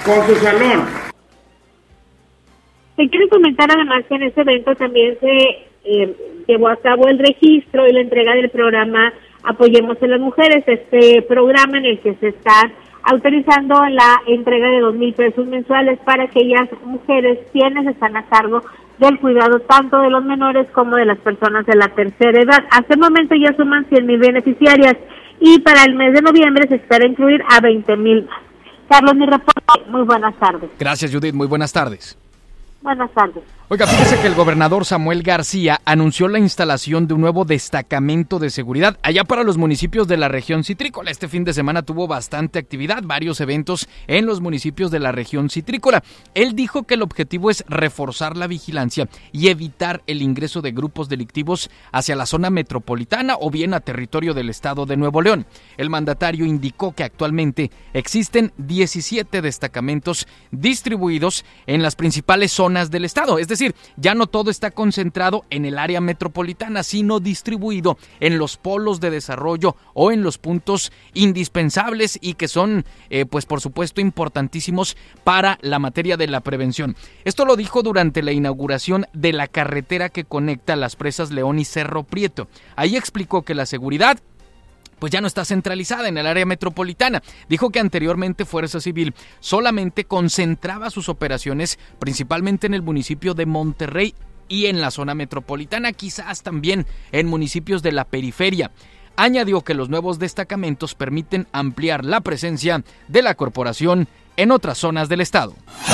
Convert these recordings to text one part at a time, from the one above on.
con su salón. Te quiero comentar además que en este evento también se llevó a cabo el registro y la entrega del programa Apoyemos a las Mujeres, este programa en el que se está autorizando la entrega de 2,000 pesos mensuales para aquellas mujeres quienes están a cargo del cuidado tanto de los menores como de las personas de la tercera edad. Hasta el momento ya suman 100,000 beneficiarias y para el mes de noviembre se espera incluir a 20,000 más. Carlos, mi reporte. Muy buenas tardes. Gracias, Judith. Muy buenas tardes. Buenas tardes. Oiga, fíjese que el gobernador Samuel García anunció la instalación de un nuevo destacamento de seguridad allá para los municipios de la región citrícola. Este fin de semana tuvo bastante actividad, varios eventos en los municipios de la región citrícola. Él dijo que el objetivo es reforzar la vigilancia y evitar el ingreso de grupos delictivos hacia la zona metropolitana o bien a territorio del estado de Nuevo León. El mandatario indicó que actualmente existen 17 destacamentos distribuidos en las principales zonas del estado, es decir, ya no todo está concentrado en el área metropolitana, sino distribuido en los polos de desarrollo o en los puntos indispensables y que son, pues por supuesto, importantísimos para la materia de la prevención. Esto lo dijo durante la inauguración de la carretera que conecta las presas León y Cerro Prieto. Ahí explicó que la seguridad pues ya no está centralizada en el área metropolitana. Dijo que anteriormente Fuerza Civil solamente concentraba sus operaciones principalmente en el municipio de Monterrey y en la zona metropolitana, quizás también en municipios de la periferia. Añadió que los nuevos destacamentos permiten ampliar la presencia de la corporación en otras zonas del estado.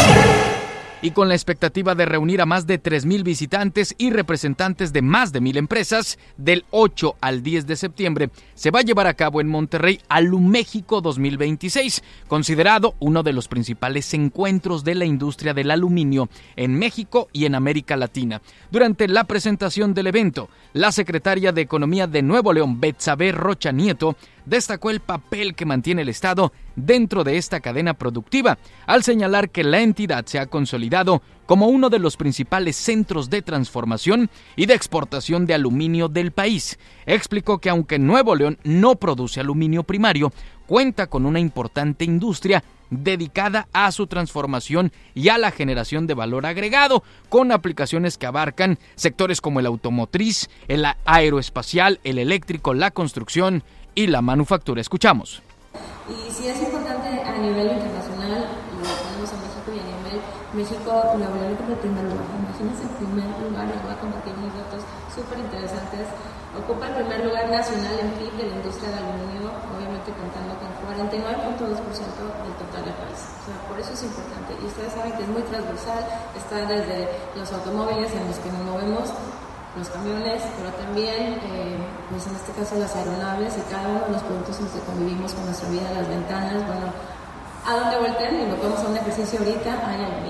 Y con la expectativa de reunir a más de 3,000 visitantes y representantes de más de 1,000 empresas, del 8 al 10 de septiembre se va a llevar a cabo en Monterrey Aluméxico 2026, considerado uno de los principales encuentros de la industria del aluminio en México y en América Latina. Durante la presentación del evento, la secretaria de Economía de Nuevo León, Betsabe Rocha Nieto, destacó el papel que mantiene el Estado dentro de esta cadena productiva, al señalar que la entidad se ha consolidado como uno de los principales centros de transformación y de exportación de aluminio del país. Explicó que aunque Nuevo León no produce aluminio primario, cuenta con una importante industria dedicada a su transformación y a la generación de valor agregado, con aplicaciones que abarcan sectores como el automotriz, el aeroespacial, el eléctrico, la construcción y la manufactura. Escuchamos. Y sí es importante a nivel internacional, lo tenemos en México y a nivel México, Nuevo León como primer lugar. Imagínense en primer lugar, les voy a compartir unos datos súper interesantes. Ocupa el primer lugar nacional en PIB de la industria del aluminio, obviamente contando con 49.2% del total del país. O sea, por eso es importante. Y ustedes saben que es muy transversal, está desde los automóviles en los que nos movemos, los camiones, pero también, pues en este caso las aeronaves y cada uno de los productos en los que convivimos con nuestra vida, las ventanas, bueno, a donde volteen y lo podemos hacer un ejercicio ahorita, hay aluminio.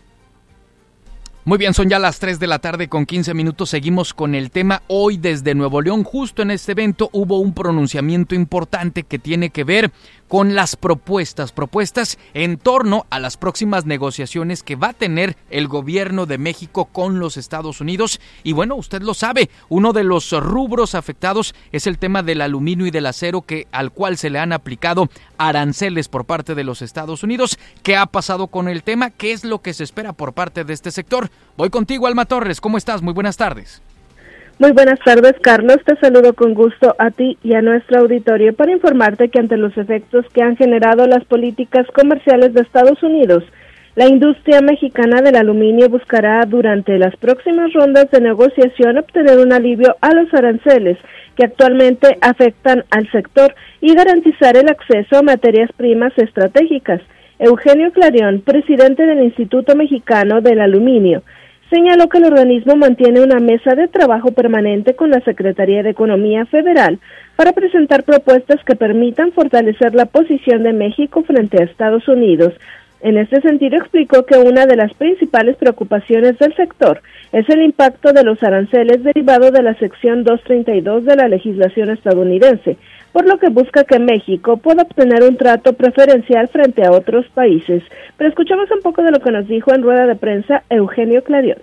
Muy bien, son ya las 3 de la tarde con 15 minutos, seguimos con el tema. Hoy desde Nuevo León, justo en este evento, hubo un pronunciamiento importante que tiene que ver con las propuestas en torno a las próximas negociaciones que va a tener el gobierno de México con los Estados Unidos. Y bueno, usted lo sabe, uno de los rubros afectados es el tema del aluminio y del acero, al cual se le han aplicado aranceles por parte de los Estados Unidos. ¿Qué ha pasado con el tema? ¿Qué es lo que se espera por parte de este sector? Voy contigo, Alma Torres. ¿Cómo estás? Muy buenas tardes. Muy buenas tardes, Carlos. Te saludo con gusto a ti y a nuestro auditorio para informarte que ante los efectos que han generado las políticas comerciales de Estados Unidos, la industria mexicana del aluminio buscará durante las próximas rondas de negociación obtener un alivio a los aranceles que actualmente afectan al sector y garantizar el acceso a materias primas estratégicas. Eugenio Clarión, presidente del Instituto Mexicano del Aluminio, señaló que el organismo mantiene una mesa de trabajo permanente con la Secretaría de Economía Federal para presentar propuestas que permitan fortalecer la posición de México frente a Estados Unidos. En este sentido, explicó que una de las principales preocupaciones del sector es el impacto de los aranceles derivado de la sección 232 de la legislación estadounidense, por lo que busca que México pueda obtener un trato preferencial frente a otros países. Pero escuchamos un poco de lo que nos dijo en rueda de prensa Eugenio Clarión.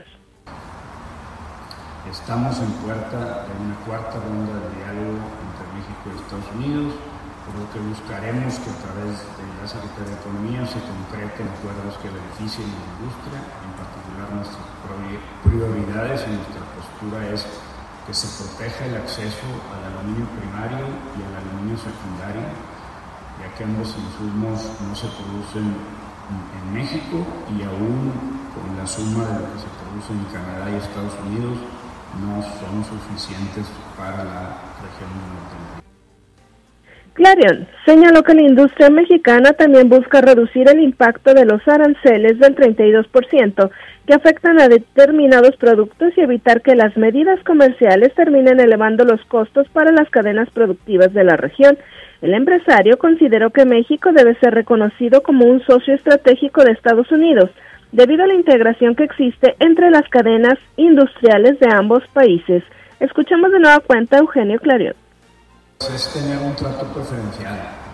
Estamos en puerta de una cuarta ronda de diálogo entre México y Estados Unidos. Por Lo que buscaremos que a través de la Secretaría de Economía se concreten acuerdos que beneficien a la industria, en particular nuestras prioridades y nuestra postura es que se proteja el acceso al aluminio primario y al aluminio secundario, ya que ambos insumos no se producen en México y aún con la suma de lo que se produce en Canadá y Estados Unidos no son suficientes para la región de Norteamérica. Clarion señaló que la industria mexicana también busca reducir el impacto de los aranceles del 32% que afectan a determinados productos y evitar que las medidas comerciales terminen elevando los costos para las cadenas productivas de la región. El empresario consideró que México debe ser reconocido como un socio estratégico de Estados Unidos, debido a la integración que existe entre las cadenas industriales de ambos países. Escuchamos de nueva cuenta a Eugenio Clarion. Es tener un trato preferencial,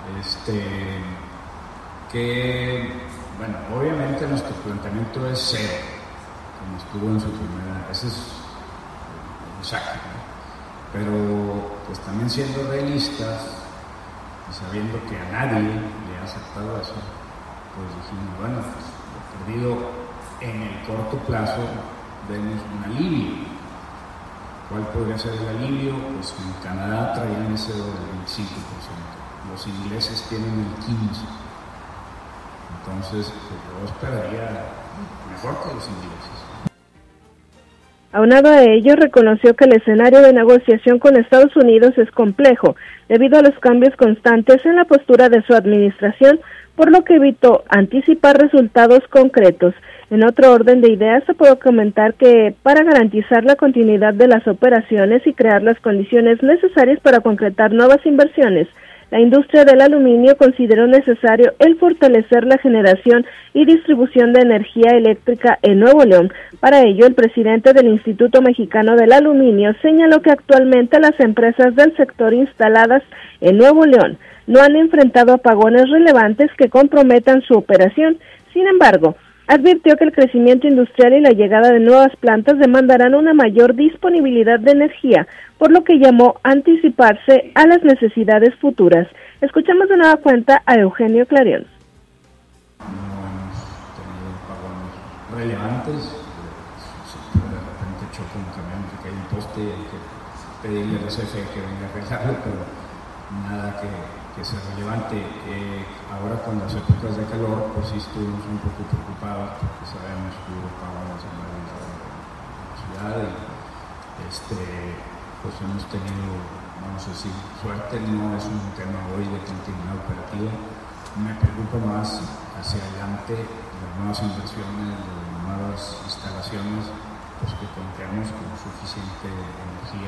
que, bueno, obviamente nuestro planteamiento es cero, como estuvo en su primera, ese es exacto, ¿no? Pero pues también siendo realistas y sabiendo que a nadie le ha aceptado eso, pues dijimos, bueno, pues lo perdido en el corto plazo, vemos un alivio. ¿Cuál podría ser el alivio? Pues en Canadá traían ese del 25%, los ingleses tienen el 15%, entonces pues yo esperaría mejor que los ingleses. Aunado a ello, reconoció que el escenario de negociación con Estados Unidos es complejo, debido a los cambios constantes en la postura de su administración, por lo que evitó anticipar resultados concretos. En otro orden de ideas, se puede comentar que para garantizar la continuidad de las operaciones y crear las condiciones necesarias para concretar nuevas inversiones, la industria del aluminio consideró necesario el fortalecer la generación y distribución de energía eléctrica en Nuevo León. Para ello, el presidente del Instituto Mexicano del Aluminio señaló que actualmente las empresas del sector instaladas en Nuevo León no han enfrentado apagones relevantes que comprometan su operación. Sin embargo, advirtió que el crecimiento industrial y la llegada de nuevas plantas demandarán una mayor disponibilidad de energía, por lo que llamó a anticiparse a las necesidades futuras. Escuchamos de nueva cuenta a Eugenio Clarion. No hemos tenido apagones relevantes, siempre de repente choca un camión que cae un poste y hay que pedirle a la CFE que venga a arreglarlo, pero nada que sea relevante. Ahora con las épocas de calor, pues sí estuvimos un poco preocupados porque sabemos que hubo apagones en la ciudad y pues hemos tenido, vamos a decir, suerte. No es un tema hoy de continuidad operativa. Me preocupa más hacia adelante las nuevas inversiones, las nuevas instalaciones, pues que contemos con suficiente energía.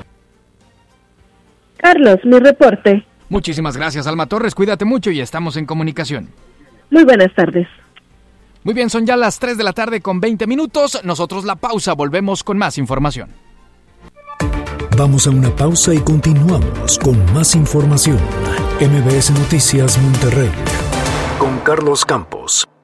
Carlos, mi reporte. Muchísimas gracias, Alma Torres. Cuídate mucho y estamos en comunicación. Muy buenas tardes. Muy bien, son ya las 3 de la tarde con 20 minutos. Nosotros la pausa, volvemos con más información. Vamos a una pausa y continuamos con más información. MBS Noticias Monterrey con Carlos Campos.